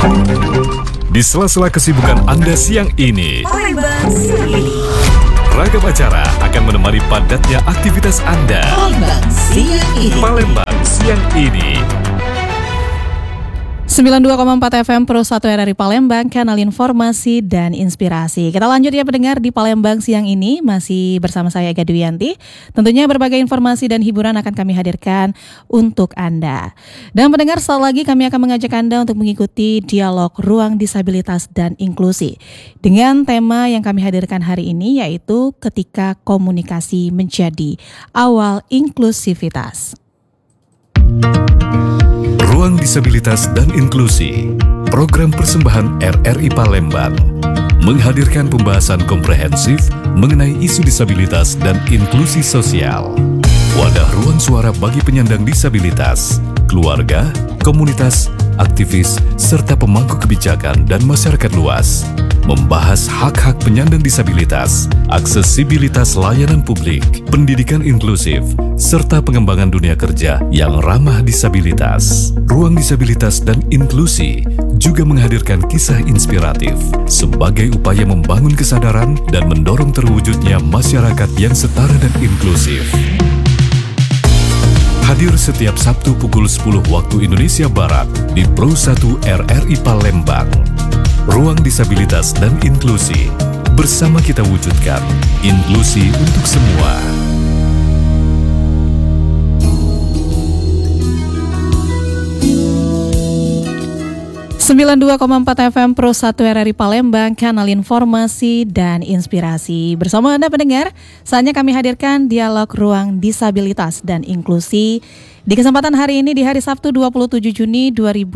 Di sela-sela kesibukan Anda siang ini, Palembang siang ini. ragam acara akan menemani padatnya aktivitas Anda. Palembang siang ini. Palembang siang ini. 92,4 FM Pro 1 RRI Palembang, kanal informasi dan inspirasi. Kita lanjut ya pendengar di Palembang siang ini, masih bersama saya Ega Dwianti. Tentunya berbagai informasi dan hiburan akan kami hadirkan untuk Anda. Dan pendengar, sekali lagi kami akan mengajak Anda untuk mengikuti dialog Ruang Disabilitas dan Inklusi dengan tema yang kami hadirkan hari ini, yaitu ketika komunikasi menjadi awal inklusivitas. Ruang Disabilitas dan Inklusi, program persembahan RRI Palembang, menghadirkan pembahasan komprehensif mengenai isu disabilitas dan inklusi sosial. Wadah ruang suara bagi penyandang disabilitas, keluarga, komunitas, aktivis, serta pemangku kebijakan dan masyarakat luas. Membahas hak-hak penyandang disabilitas, aksesibilitas layanan publik, pendidikan inklusif, serta pengembangan dunia kerja yang ramah disabilitas. Ruang Disabilitas dan Inklusi juga menghadirkan kisah inspiratif sebagai upaya membangun kesadaran dan mendorong terwujudnya masyarakat yang setara dan inklusif. Hadir setiap Sabtu pukul 10 waktu Indonesia Barat di Pro 1 RRI Palembang. Ruang Disabilitas dan Inklusi. Bersama kita wujudkan inklusi untuk semua. ...92,4 FM Pro 1 RRI Palembang, kanal informasi dan inspirasi. Bersama Anda pendengar, saatnya kami hadirkan dialog Ruang Disabilitas dan Inklusi di kesempatan hari ini di hari Sabtu 27 Juni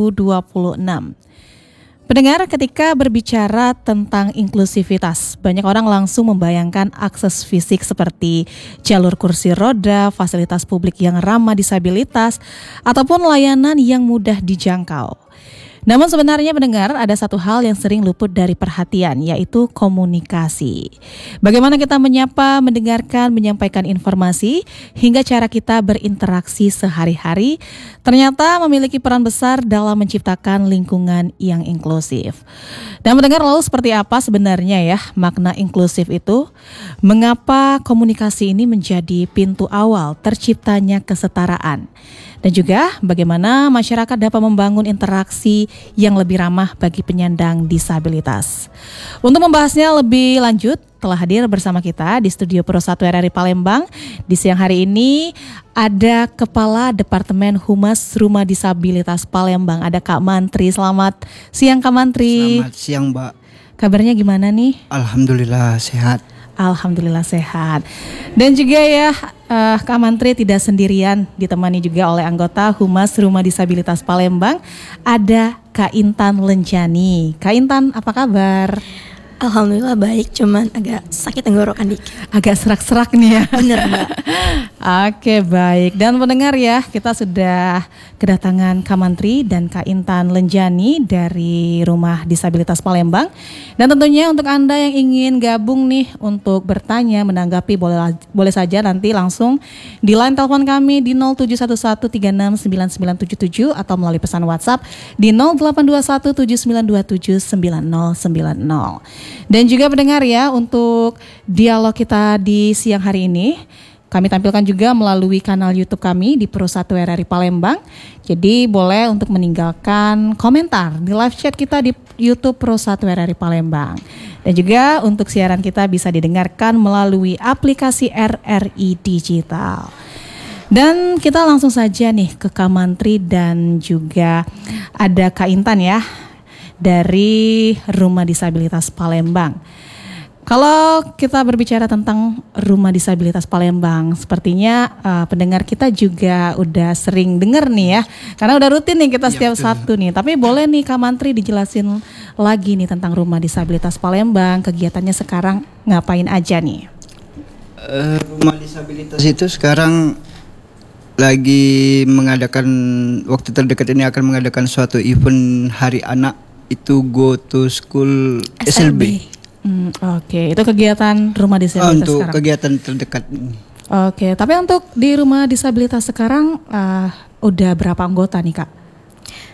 2026. Pendengar, ketika berbicara tentang inklusivitas, banyak orang langsung membayangkan akses fisik seperti jalur kursi roda, fasilitas publik yang ramah disabilitas, ataupun layanan yang mudah dijangkau. Namun sebenarnya pendengar, ada satu hal yang sering luput dari perhatian, yaitu komunikasi. Bagaimana kita menyapa, mendengarkan, menyampaikan informasi, hingga cara kita berinteraksi sehari-hari, ternyata memiliki peran besar dalam menciptakan lingkungan yang inklusif. Dan mendengar, lalu seperti apa sebenarnya ya makna inklusif itu? Mengapa komunikasi ini menjadi pintu awal terciptanya kesetaraan? Dan juga bagaimana masyarakat dapat membangun interaksi yang lebih ramah bagi penyandang disabilitas. Untuk membahasnya lebih lanjut, telah hadir bersama kita di studio Pro 1 RRI Palembang. Di siang hari ini ada Kepala Departemen Humas Rumah Disabilitas Palembang, ada Kak Mantri. Selamat siang Kak Mantri. Selamat siang Mbak. Kabarnya gimana nih? Alhamdulillah sehat. Alhamdulillah sehat. Dan juga ya Kak Mantri tidak sendirian, ditemani juga oleh anggota Humas Rumah Disabilitas Palembang, ada Kak Intan Lenjani. Kak Intan, apa kabar? Alhamdulillah baik, cuman agak sakit tenggorokan dikit. Agak serak-serak nih ya. Bener Mbak. Oke, baik. Dan pendengar ya, kita sudah kedatangan Kak Mantri dan Kak Intan Lenjani dari Rumah Disabilitas Palembang. Dan tentunya untuk Anda yang ingin gabung nih untuk bertanya, menanggapi, boleh saja nanti langsung di line telepon kami di 0711369977 atau melalui pesan WhatsApp di 082179279090. Dan juga pendengar ya, untuk dialog kita di siang hari ini kami tampilkan juga melalui kanal YouTube kami di Pro 1 RRI Palembang. Jadi boleh untuk meninggalkan komentar di live chat kita di YouTube Pro 1 RRI Palembang. Dan juga untuk siaran kita bisa didengarkan melalui aplikasi RRI Digital. Dan kita langsung saja nih ke Kak Mantri dan juga ada Kak Intan ya, dari Rumah Disabilitas Palembang. Kalau kita berbicara tentang Rumah Disabilitas Palembang, sepertinya pendengar kita juga udah sering dengar nih ya, karena udah rutin nih kita setiap Sabtu nih. Tapi boleh nih Kak Mantri dijelasin lagi nih tentang Rumah Disabilitas Palembang, kegiatannya sekarang ngapain aja nih? Rumah Disabilitas itu sekarang lagi mengadakan, waktu terdekat ini akan mengadakan suatu event Hari Anak, itu Go to School SLB. Oke, itu kegiatan Rumah Disabilitas untuk sekarang. Kegiatan terdekat ini. Oke, tapi untuk di Rumah Disabilitas sekarang udah berapa anggota nih Kak?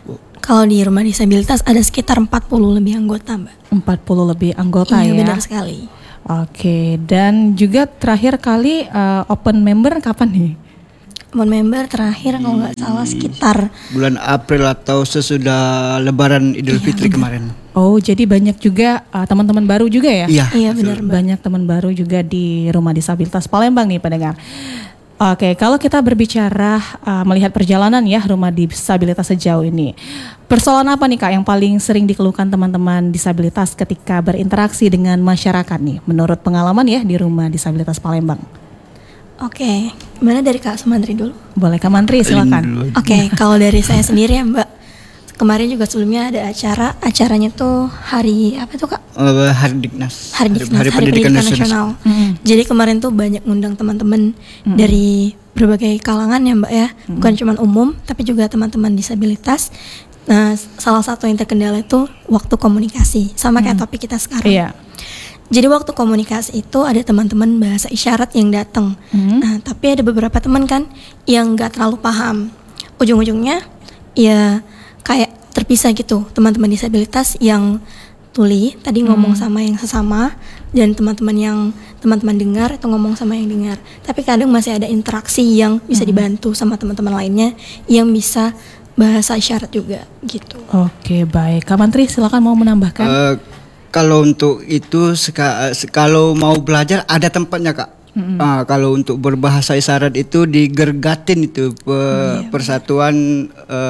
Kalau di rumah disabilitas ada sekitar 40 lebih anggota, Mbak. 40 lebih anggota Iya, ya. benar sekali. Oke, dan juga terakhir kali open member kapan nih? Open member terakhir kalau nggak salah sekitar Bulan April atau sesudah Lebaran Idul Fitri kemarin. Oh, jadi banyak juga teman-teman baru juga ya? Iya, benar, Mbak. Banyak teman baru juga di Rumah Disabilitas Palembang nih pendengar. Oke, kalau kita berbicara melihat perjalanan ya Rumah Disabilitas sejauh ini, persoalan apa nih Kak yang paling sering dikeluhkan teman-teman disabilitas ketika berinteraksi dengan masyarakat nih, menurut pengalaman ya di Rumah Disabilitas Palembang? Oke, gimana dari Kak Sumantri dulu? Boleh Kak Mantri silakan. Oke, kalau dari saya sendiri ya Mbak, kemarin juga sebelumnya ada acaranya tuh hari apa tuh Kak? Hari Diknas. Hari Pendidikan Nasional. Jadi kemarin tuh banyak ngundang teman-teman dari berbagai kalangan ya Mbak ya, bukan cuma umum tapi juga teman-teman disabilitas. Nah, salah satu yang terkendala itu waktu komunikasi, sama kayak topik kita sekarang. Iya. Jadi waktu komunikasi itu ada teman-teman bahasa isyarat yang datang. Nah, tapi ada beberapa teman kan yang nggak terlalu paham. Ujung-ujungnya ya kayak terpisah gitu. Teman-teman disabilitas yang tuli tadi ngomong sama yang sesama, dan teman-teman dengar itu ngomong sama yang dengar. Tapi kadang masih ada interaksi yang bisa dibantu sama teman-teman lainnya yang bisa bahasa isyarat juga gitu. Oke, baik. Kak Mantri silakan mau menambahkan. Kalau untuk itu kalau mau belajar ada tempatnya Kak. Kalau untuk berbahasa isyarat itu di Gergatin itu persatuan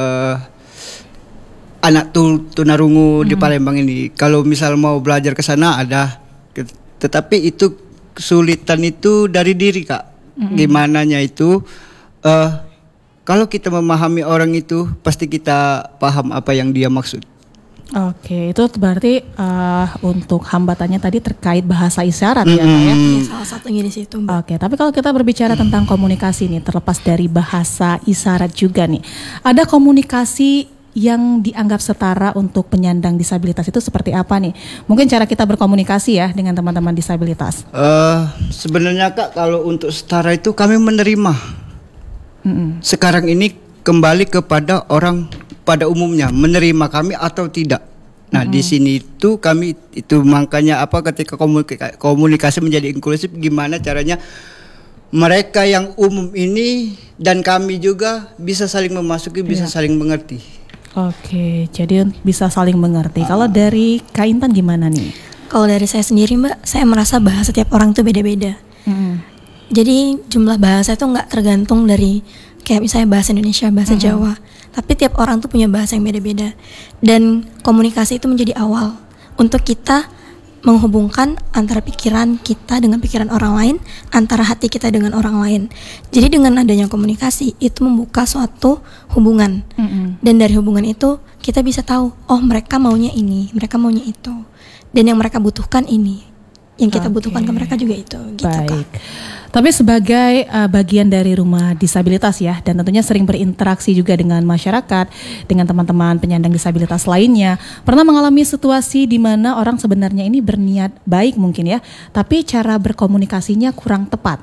anak tunarungu di Palembang ini. Kalau misal mau belajar ke sana ada, tetapi itu kesulitan itu dari diri Kak. Gimananya itu kalau kita memahami orang itu pasti kita paham apa yang dia maksud. Oke, itu berarti untuk hambatannya tadi terkait bahasa isyarat ya Kak ya? Iya, salah satunya di situ Mbak. Oke, tapi kalau kita berbicara tentang komunikasi nih, terlepas dari bahasa isyarat juga nih, ada komunikasi yang dianggap setara untuk penyandang disabilitas itu seperti apa nih? Mungkin cara kita berkomunikasi ya dengan teman-teman disabilitas. Sebenarnya Kak, kalau untuk setara itu kami menerima. Sekarang ini kembali kepada orang pada umumnya menerima kami atau tidak. Nah, di sini itu kami itu makanya ketika komunikasi menjadi inklusif, gimana caranya mereka yang umum ini dan kami juga bisa saling memasuki, bisa saling mengerti. Oke, jadi bisa saling mengerti. Kalau dari Kak Intan gimana nih? Kalau dari saya sendiri Mbak, saya merasa bahasa setiap orang tuh beda-beda. Jadi jumlah bahasa itu nggak tergantung dari kayak misalnya bahasa Indonesia, bahasa Jawa. Tapi tiap orang tuh punya bahasa yang beda-beda. Dan komunikasi itu menjadi awal untuk kita menghubungkan antara pikiran kita dengan pikiran orang lain, antara hati kita dengan orang lain. Jadi dengan adanya komunikasi itu membuka suatu hubungan. Dan dari hubungan itu kita bisa tahu, oh mereka maunya ini, mereka maunya itu. Dan yang mereka butuhkan ini, yang kita butuhkan ke mereka juga itu gitu. Baik. Tapi sebagai bagian dari Rumah Disabilitas ya, dan tentunya sering berinteraksi juga dengan masyarakat, dengan teman-teman penyandang disabilitas lainnya, pernah mengalami situasi di mana orang sebenarnya ini berniat baik mungkin ya, tapi cara berkomunikasinya kurang tepat.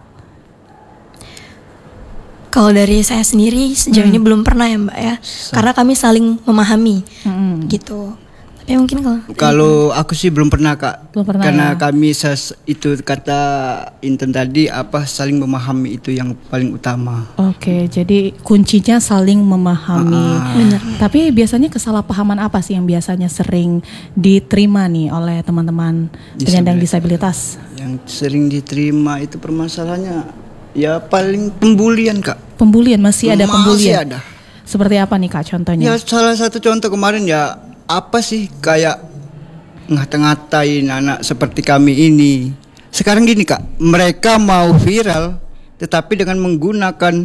Kalau dari saya sendiri sejauh ini belum pernah ya Mbak ya, karena kami saling memahami gitu. Tapi mungkin kalau aku sih belum pernah Kak. Belum pernah, karena ya? kami itu kata Intan tadi saling memahami itu yang paling utama. Oke, jadi kuncinya saling memahami. Benar. Tapi biasanya kesalahpahaman apa sih yang biasanya sering diterima nih oleh teman-teman penyandang disabilitas? Yang sering diterima itu permasalahannya ya paling pembulian Kak. Pembulian, masih ada Masih pembulian? ada. Seperti apa nih Kak contohnya? Ya salah satu contoh kemarin ya kayak ngata-ngatain anak seperti kami ini. Sekarang gini Kak, mereka mau viral tetapi dengan menggunakan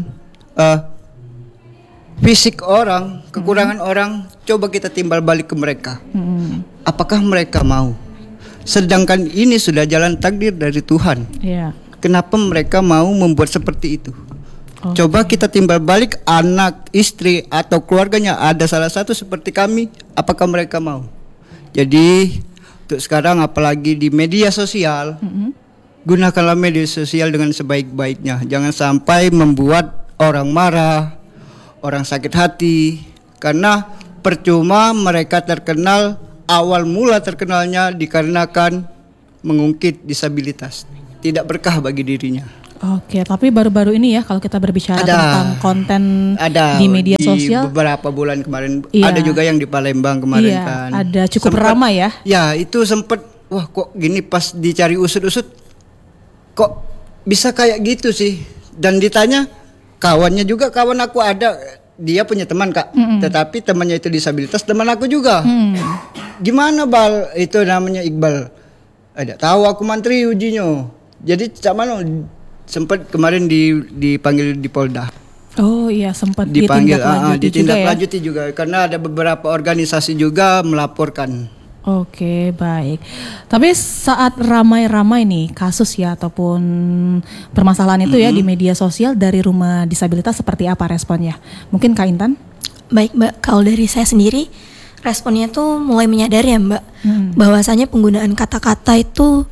fisik orang, kekurangan orang, coba kita timbal balik ke mereka. Apakah mereka mau? Sedangkan ini sudah jalan takdir dari Tuhan. Iya. Kenapa mereka mau membuat seperti itu? Coba kita timbal balik, anak, istri atau keluarganya ada salah satu seperti kami, apakah mereka mau? Jadi untuk sekarang apalagi di media sosial, gunakanlah media sosial dengan sebaik-baiknya. Jangan sampai membuat orang marah, orang sakit hati, karena percuma mereka terkenal, awal mula terkenalnya dikarenakan mengungkit disabilitas. Tidak berkah bagi dirinya. Oke, tapi baru-baru ini ya kalau kita berbicara tentang konten Ada di media sosial, beberapa bulan kemarin, iya, ada juga yang di Palembang kemarin iya, kan. ada cukup ramai ya. Ya, itu sempat wah kok gini, pas dicari usut-usut kok bisa kayak gitu sih. Dan ditanya kawannya juga, kawan aku ada, dia punya teman Kak, tetapi temannya itu disabilitas, teman aku juga. Gimana Bal? Itu namanya Iqbal. Ada tahu aku mantri ujinya. Jadi sama sempat kemarin dipanggil di Polda. Oh iya, sempat Dipanggil ditindaklanjuti juga karena ada beberapa organisasi juga melaporkan. Oke, baik. Tapi saat ramai-ramai nih kasus ya ataupun permasalahan itu ya di media sosial dari rumah disabilitas, seperti apa responnya? Mungkin Kak Intan? Baik Mbak, kalau dari saya sendiri responnya tuh mulai menyadari ya Mbak, bahwasanya penggunaan kata-kata itu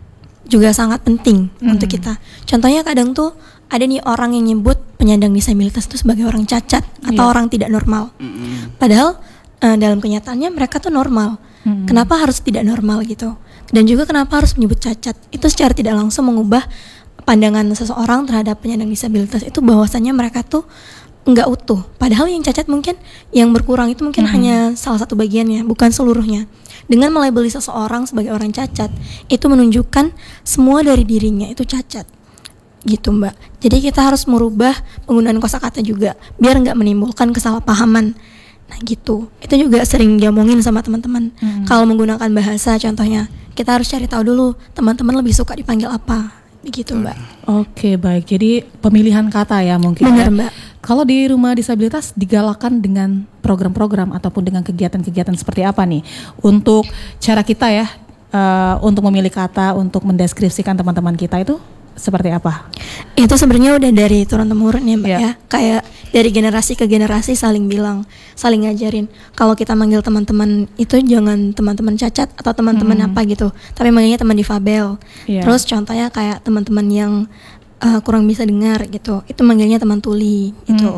juga sangat penting untuk kita. Contohnya kadang tuh ada nih orang yang nyebut penyandang disabilitas itu sebagai orang cacat atau orang tidak normal. Padahal dalam kenyataannya mereka tuh normal. Kenapa harus tidak normal gitu? Dan juga kenapa harus menyebut cacat? Itu secara tidak langsung mengubah pandangan seseorang terhadap penyandang disabilitas itu, bahwasanya mereka tuh nggak utuh. Padahal yang cacat mungkin, yang berkurang itu mungkin hanya salah satu bagiannya, bukan seluruhnya. Dengan melabeli seseorang sebagai orang cacat, itu menunjukkan semua dari dirinya itu cacat, gitu Mbak. Jadi kita harus merubah penggunaan kosakata juga, biar nggak menimbulkan kesalahpahaman. Nah gitu, itu juga sering diomongin sama teman-teman. Kalau menggunakan bahasa, contohnya kita harus cari tahu dulu teman-teman lebih suka dipanggil apa, begitu Mbak. Oke, baik. Jadi pemilihan kata ya mungkin. Benar ya. Mbak. Kalau di rumah disabilitas digalakan dengan program-program ataupun dengan kegiatan-kegiatan seperti apa nih untuk cara kita ya untuk memilih kata, untuk mendeskripsikan teman-teman kita itu seperti apa? Itu sebenarnya udah dari turun temurun ya Mbak Ya. ya. Kayak dari generasi ke generasi saling bilang, saling ngajarin. Kalau kita manggil teman-teman itu jangan teman-teman cacat atau teman-teman apa gitu, tapi manggilnya teman difabel. Ya. Terus contohnya kayak teman-teman yang kurang bisa dengar gitu, itu manggilnya teman tuli gitu.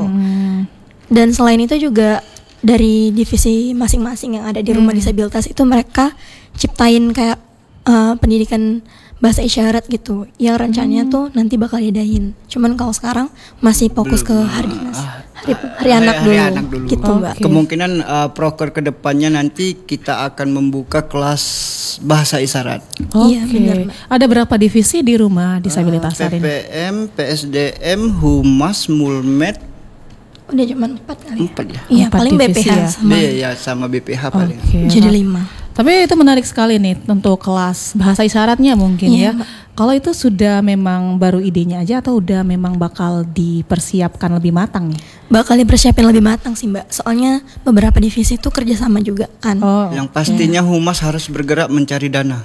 Dan selain itu juga dari divisi masing-masing yang ada di rumah disabilitas itu mereka ciptain kayak pendidikan bahasa isyarat gitu, yang rencananya tuh nanti bakal diadain. Cuman kalau sekarang masih fokus ke hari dinas, hari anak dulu, gitu Mbak. Oke. Kemungkinan proker kedepannya nanti kita akan membuka kelas bahasa isyarat. Oke. Iya, benar, Mbak. Ada berapa divisi di rumah disabilitas hari ini? PPM, PSDM, Humas, Mulmed, Udah cuma 4 kali. 4 ya. Iya, 4 paling divisi BPH ya. sama. Ya sama BPH paling. Oke. Jadi 5. Tapi itu menarik sekali nih untuk kelas bahasa isyaratnya mungkin ya. Iya, Mbak. Kalau itu sudah memang baru idenya aja atau udah memang bakal dipersiapkan lebih matang nih? Bakal dipersiapin lebih matang sih Mbak. Soalnya beberapa divisi itu kerjasama juga kan. Oh, Yang pastinya Humas harus bergerak mencari dana.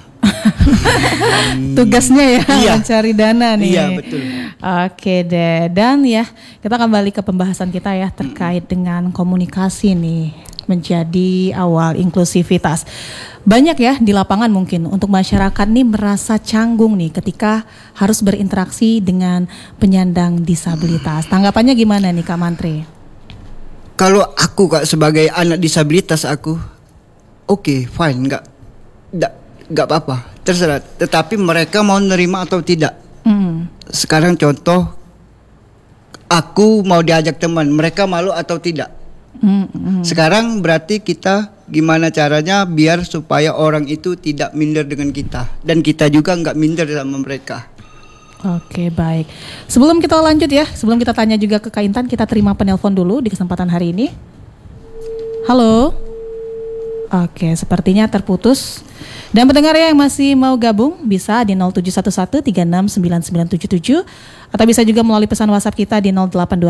tugasnya ya Iya. mencari dana nih. Iya, betul. Oke deh, dan ya kita kembali ke pembahasan kita ya terkait dengan komunikasi nih menjadi awal inklusivitas. Banyak ya di lapangan mungkin untuk masyarakat nih merasa canggung nih ketika harus berinteraksi dengan penyandang disabilitas. Tanggapannya gimana nih Kak Mantri? Kalau aku Kak sebagai anak disabilitas aku oke, fine, nggak apa-apa, terserah. Tetapi mereka mau nerima atau tidak. Sekarang contoh, aku mau diajak teman, mereka malu atau tidak. Sekarang berarti kita gimana caranya biar supaya orang itu tidak minder dengan kita, dan kita juga nggak minder sama mereka. Oke, baik. Sebelum kita lanjut ya, sebelum kita tanya juga ke Kak Intan, kita terima penelpon dulu di kesempatan hari ini. Halo. Oke, sepertinya terputus. Dan pendengar yang masih mau gabung bisa di 0711369977 atau bisa juga melalui pesan WhatsApp kita di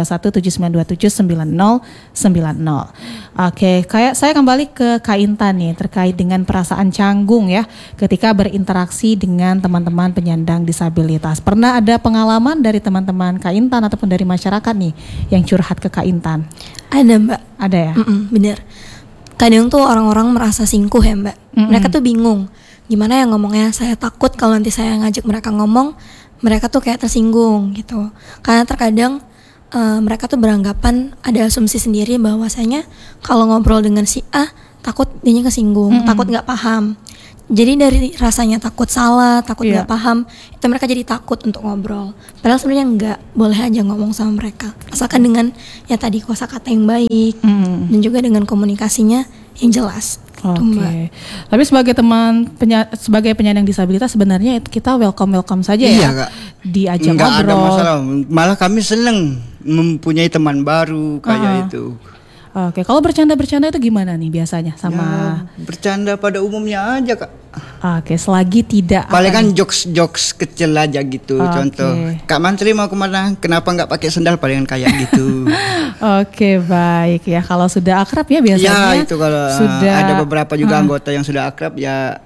082179279090. Oke, kayak saya kembali ke Kak Intan nih terkait dengan perasaan canggung ya ketika berinteraksi dengan teman-teman penyandang disabilitas. Pernah ada pengalaman dari teman-teman Kak Intan ataupun dari masyarakat nih yang curhat ke Kak Intan? Ada Mbak. Ada ya? Bener. Kadang tuh orang-orang merasa singkuh ya Mbak. Mereka tuh bingung gimana ya ngomongnya. Saya takut kalau nanti saya ngajak mereka ngomong, mereka tuh kayak tersinggung gitu. Karena terkadang mereka tuh beranggapan ada asumsi sendiri bahwasanya kalau ngobrol dengan si A takut dianya kesinggung, takut nggak paham. Jadi dari rasanya takut salah, takut nggak paham, itu mereka jadi takut untuk ngobrol. Padahal sebenarnya nggak, boleh aja ngomong sama mereka, asalkan dengan ya tadi kosakata yang baik dan juga dengan komunikasinya yang jelas. Oke. Tapi sebagai sebagai penyandang disabilitas sebenarnya kita welcome saja ya. Kak. Diajak nggak ngobrol. ada masalah. Malah kami seneng mempunyai teman baru kayak itu. Oke, kalau bercanda itu gimana nih biasanya sama? Ya, bercanda pada umumnya aja Kak. Oke, selagi tidak. Paling kan jokes kecil aja gitu. Contoh, Kak Mantri mau kemana? Kenapa nggak pakai sendal? Palingan kayak gitu. Oke, baik ya. Kalau sudah akrab ya biasanya. Ya itu kalau sudah ada beberapa juga anggota yang sudah akrab ya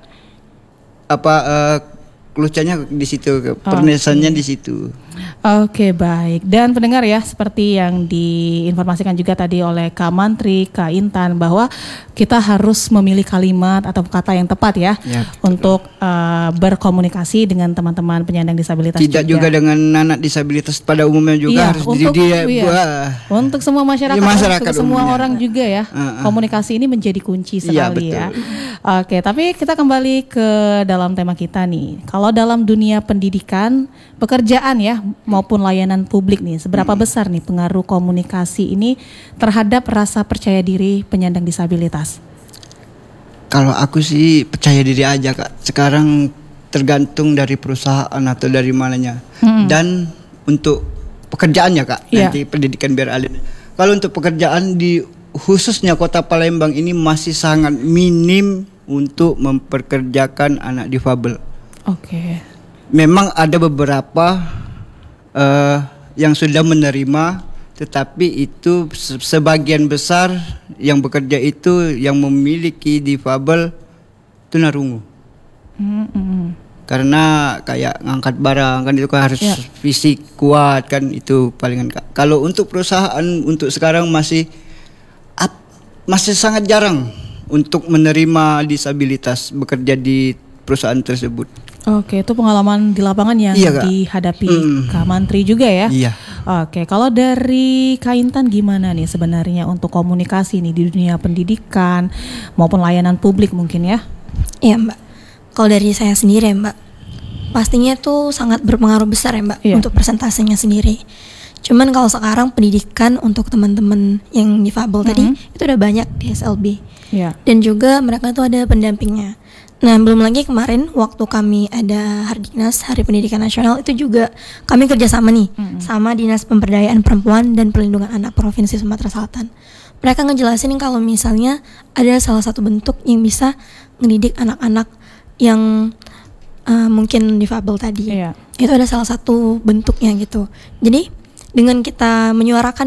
kelucuannya di situ, pernesannya di situ. Oke, baik. Dan pendengar ya, seperti yang diinformasikan juga tadi oleh Kak Mantri, Kak Intan, bahwa kita harus memilih kalimat atau kata yang tepat ya, untuk berkomunikasi dengan teman-teman penyandang disabilitas. Tidak juga dengan anak disabilitas pada umumnya juga harus untuk semua masyarakat, untuk semua umumnya. orang juga ya. Komunikasi ini menjadi kunci sekali ya. Oke, tapi kita kembali ke dalam tema kita nih. Kalau dalam dunia pendidikan, pekerjaan ya maupun layanan publik nih, seberapa besar nih pengaruh komunikasi ini terhadap rasa percaya diri penyandang disabilitas? Kalau aku sih percaya diri aja Kak. Sekarang tergantung dari perusahaan atau dari mananya. Dan untuk pekerjaannya Kak, nanti pendidikan biar alih. Kalau untuk pekerjaan di khususnya Kota Palembang ini masih sangat minim untuk memperkerjakan anak difabel. Oke. Memang ada beberapa yang sudah menerima, tetapi itu sebagian besar yang bekerja itu yang memiliki difabel tunarungu. Karena kayak ngangkat barang kan itu kan harus fisik kuat kan, itu palingan Kak. Kalau untuk perusahaan untuk sekarang masih sangat jarang untuk menerima disabilitas bekerja di perusahaan tersebut. Oke, itu pengalaman di lapangan yang dihadapi Kak Mantri juga ya. Iya. Oke, kalau dari Kak Intan gimana nih sebenarnya untuk komunikasi nih di dunia pendidikan maupun layanan publik mungkin ya? Iya Mbak, kalau dari saya sendiri ya Mbak, pastinya itu sangat berpengaruh besar ya Mbak untuk persentasenya sendiri. Cuman kalau sekarang pendidikan untuk teman-teman yang difabel tadi itu udah banyak di SLB. Dan juga mereka tuh ada pendampingnya. Nah, belum lagi kemarin waktu kami ada Hardiknas, Hari Pendidikan Nasional, itu juga kami kerjasama nih sama Dinas Pemberdayaan Perempuan dan Perlindungan Anak Provinsi Sumatera Selatan. Mereka ngejelasin kalau misalnya ada salah satu bentuk yang bisa mendidik anak-anak yang mungkin difabel tadi. Itu ada salah satu bentuknya gitu. Jadi dengan kita menyuarakan,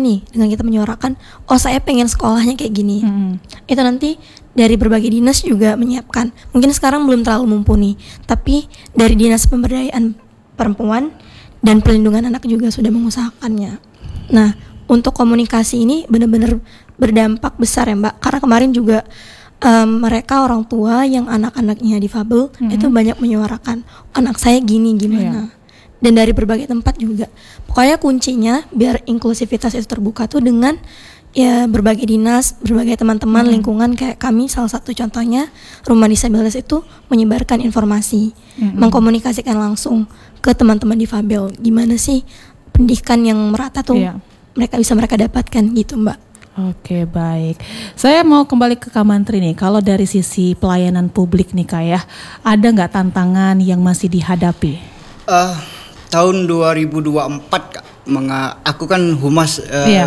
oh saya pengen sekolahnya kayak gini. Itu nanti dari berbagai dinas juga menyiapkan. Mungkin sekarang belum terlalu mumpuni, tapi dari Dinas Pemberdayaan Perempuan dan Perlindungan Anak juga sudah mengusahakannya. Nah, untuk komunikasi ini benar-benar berdampak besar ya Mbak. Karena kemarin juga mereka orang tua yang anak-anaknya difabel itu banyak menyuarakan, anak saya gimana. Dan dari berbagai tempat juga. Pokoknya kuncinya biar inklusivitas itu terbuka tuh dengan ya berbagai dinas, berbagai teman-teman lingkungan kayak kami, salah satu contohnya Rumah Disabilitas itu menyebarkan informasi, mengkomunikasikan langsung ke teman-teman difabel gimana sih pendidikan yang merata tuh mereka dapatkan gitu Mbak. Oke, baik. Saya mau kembali ke Kak Mantri nih. Kalau dari sisi pelayanan publik nih Kak ya, ada nggak tantangan yang masih dihadapi? Tahun 2024 Kak, aku kan humas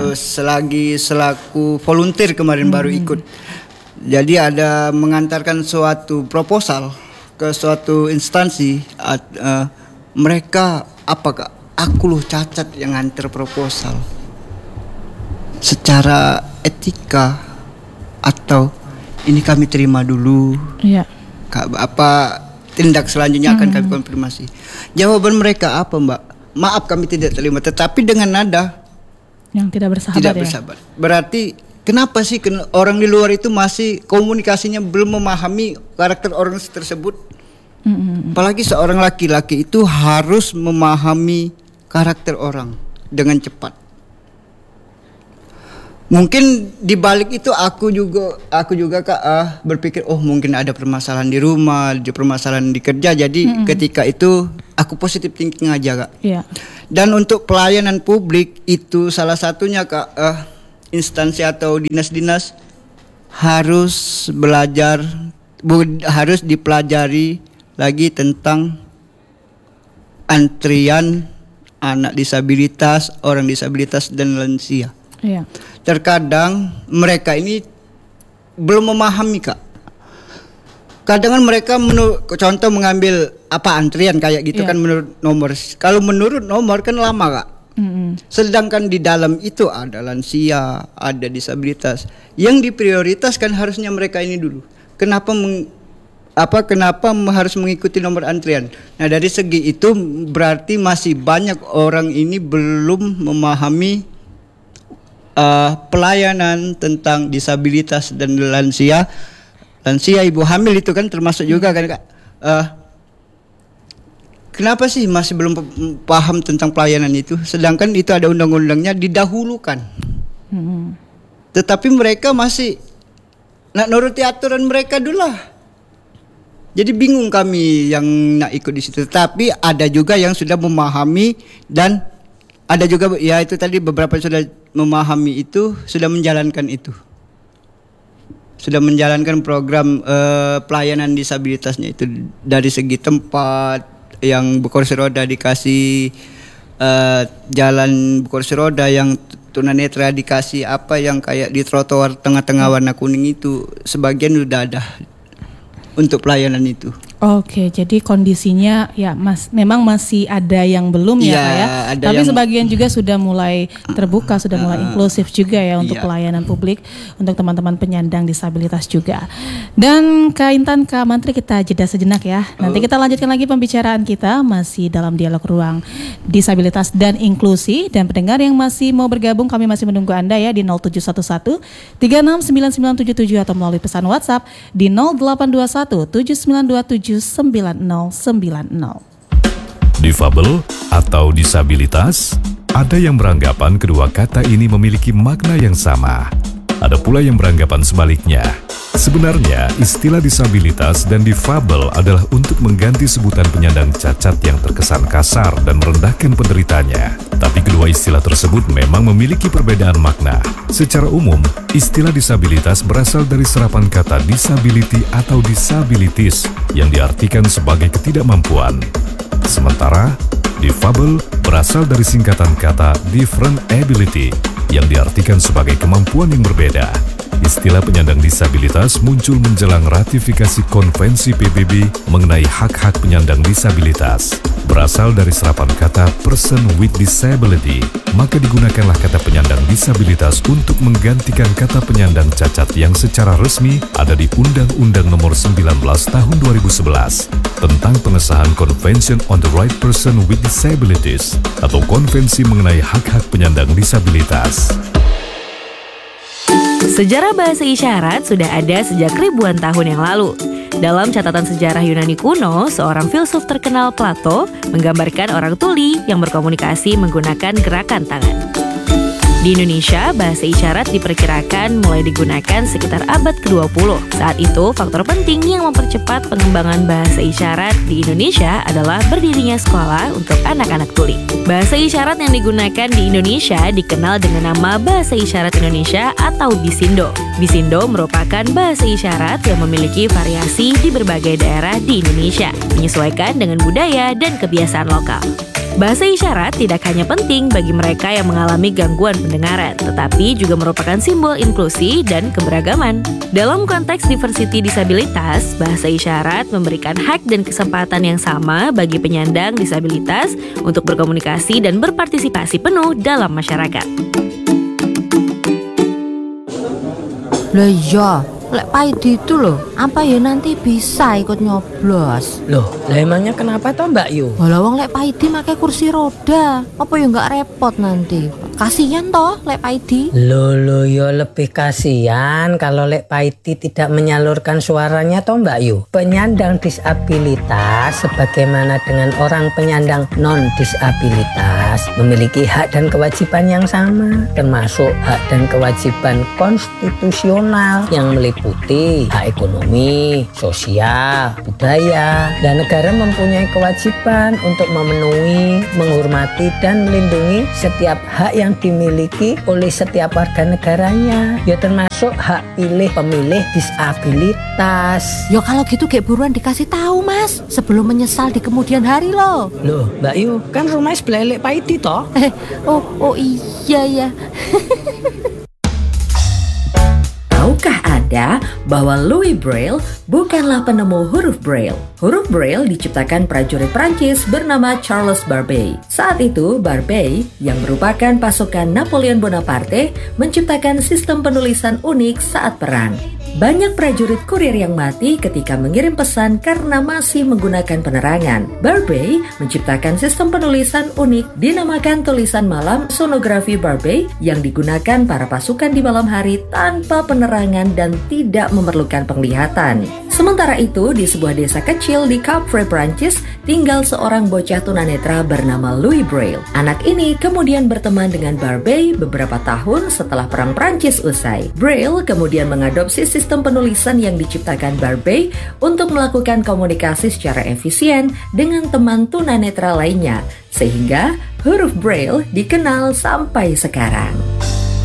selaku volunteer kemarin baru ikut. Jadi ada mengantarkan suatu proposal ke suatu instansi. Mereka apa Kak? Aku loh cacat yang nganter proposal. Secara etika atau ini kami terima dulu. Kak, apa tindak selanjutnya akan kami konfirmasi. Jawaban mereka apa Mbak? Maaf kami tidak terima, tetapi dengan nada yang tidak bersahabat. Berarti kenapa sih orang di luar itu masih komunikasinya belum memahami karakter orang tersebut? Apalagi seorang laki-laki itu harus memahami karakter orang dengan cepat. Mungkin di balik itu aku juga Kak berpikir mungkin ada permasalahan di rumah, ada permasalahan di kerja. Jadi ketika itu aku positif thinking aja Kak. Iya. Dan untuk pelayanan publik itu salah satunya Kak, instansi atau dinas-dinas harus harus dipelajari lagi tentang antrian anak disabilitas, orang disabilitas dan lansia. Iya. Terkadang mereka ini belum memahami Kak. Kadang kan mereka contoh mengambil antrian kayak gitu kan menurut nomor. Kalau menurut nomor kan lama Kak. Sedangkan di dalam itu ada lansia, ada disabilitas. Yang diprioritaskan harusnya mereka ini dulu. Kenapa harus mengikuti nomor antrian? Nah, dari segi itu berarti masih banyak orang ini belum memahami pelayanan tentang disabilitas dan lansia ibu hamil itu kan termasuk juga kan Kak. Kenapa sih masih belum paham tentang pelayanan itu? Sedangkan itu ada undang-undangnya didahulukan. Tetapi mereka masih nak nuruti aturan mereka dulu lah. Jadi bingung kami yang nak ikut di situ. Tapi ada juga yang sudah memahami dan ada juga ya itu tadi beberapa sudah memahami itu, sudah menjalankan itu. Sudah menjalankan program pelayanan disabilitasnya itu dari segi tempat yang berkursi roda dikasih jalan berkursi roda, yang tunanetra dikasih yang kayak di trotoar tengah-tengah warna kuning itu sebagian sudah ada untuk pelayanan itu. Oke, jadi kondisinya ya memang masih ada yang belum ya Pak ya. Tapi sebagian juga sudah mulai terbuka, sudah mulai inklusif juga ya untuk pelayanan publik untuk teman-teman penyandang disabilitas juga. Dan Kak Intan, Kak Mantri, kita jeda sejenak ya. Nanti kita lanjutkan lagi pembicaraan kita masih dalam dialog ruang disabilitas dan inklusi. Dan pendengar yang masih mau bergabung, kami masih menunggu Anda ya di 0711 369977 atau melalui pesan WhatsApp di 0821 7927 9090. Difabel atau disabilitas? Ada yang beranggapan kedua kata ini memiliki makna yang sama. Ada pula yang beranggapan sebaliknya. Sebenarnya, istilah disabilitas dan difabel adalah untuk mengganti sebutan penyandang cacat yang terkesan kasar dan merendahkan penderitanya. Tapi kedua istilah tersebut memang memiliki perbedaan makna. Secara umum, istilah disabilitas berasal dari serapan kata disability atau disabilities yang diartikan sebagai ketidakmampuan. Sementara, difabel berasal dari singkatan kata different ability yang diartikan sebagai kemampuan yang berbeda. Istilah penyandang disabilitas muncul menjelang ratifikasi Konvensi PBB mengenai hak-hak penyandang disabilitas. Berasal dari serapan kata person with disability, maka digunakanlah kata penyandang disabilitas untuk menggantikan kata penyandang cacat yang secara resmi ada di Undang-Undang Nomor 19 Tahun 2011 tentang pengesahan Convention on the Right Person with Disabilities atau Konvensi mengenai hak-hak penyandang disabilitas. Sejarah bahasa isyarat sudah ada sejak ribuan tahun yang lalu. Dalam catatan sejarah Yunani kuno, seorang filsuf terkenal Plato menggambarkan orang tuli yang berkomunikasi menggunakan gerakan tangan. Di Indonesia, bahasa isyarat diperkirakan mulai digunakan sekitar abad ke-20. Saat itu, faktor penting yang mempercepat pengembangan bahasa isyarat di Indonesia adalah berdirinya sekolah untuk anak-anak tuli. Bahasa isyarat yang digunakan di Indonesia dikenal dengan nama Bahasa Isyarat Indonesia atau Bisindo. Bisindo merupakan bahasa isyarat yang memiliki variasi di berbagai daerah di Indonesia, menyesuaikan dengan budaya dan kebiasaan lokal. Bahasa isyarat tidak hanya penting bagi mereka yang mengalami gangguan pendengaran, tetapi juga merupakan simbol inklusi dan keberagaman. Dalam konteks diversity disabilitas, bahasa isyarat memberikan hak dan kesempatan yang sama bagi penyandang disabilitas untuk berkomunikasi dan berpartisipasi penuh dalam masyarakat. Lah iya, lek Paidi itu loh, apa ya nanti bisa ikut nyoblos? Loh, lah emangnya kenapa toh Mbak Yu? Walau wong lek Paidi pakai kursi roda, apa ya nggak repot nanti? Kasihan toh Lek Paidi. Lolo yo lebih kasihan kalau Lek Paidi tidak menyalurkan suaranya toh Mbak Yu. Penyandang disabilitas sebagaimana dengan orang penyandang non-disabilitas memiliki hak dan kewajiban yang sama, termasuk hak dan kewajiban konstitusional yang meliputi hak ekonomi, sosial, budaya, dan negara mempunyai kewajiban untuk memenuhi, menghormati, dan melindungi setiap hak yang dimiliki oleh setiap warga negaranya, ya termasuk hak pilih pemilih disabilitas. Yo kalau gitu kayak buruan dikasih tahu Mas, sebelum menyesal di kemudian hari loh. Loh Mbak Yu, kan rumah sebelah Lek Paidi toh? Oh iya ya. Tahukah Anda bahwa Louis Braille bukanlah penemu huruf Braille? Huruf Braille diciptakan prajurit Prancis bernama Charles Barbey. Saat itu, Barbey, yang merupakan pasukan Napoleon Bonaparte, menciptakan sistem penulisan unik saat perang. Banyak prajurit kurir yang mati ketika mengirim pesan karena masih menggunakan penerangan. Barbey menciptakan sistem penulisan unik dinamakan tulisan malam sonografi Barbey yang digunakan para pasukan di malam hari tanpa penerangan dan tidak memerlukan penglihatan. Sementara itu, di sebuah desa kecil di Cap Vert, Prancis, tinggal seorang bocah tunanetra bernama Louis Braille. Anak ini kemudian berteman dengan Barbey beberapa tahun setelah Perang Prancis usai. Braille kemudian mengadopsi sistem penulisan yang diciptakan Barbey untuk melakukan komunikasi secara efisien dengan teman tunanetra lainnya, sehingga huruf Braille dikenal sampai sekarang.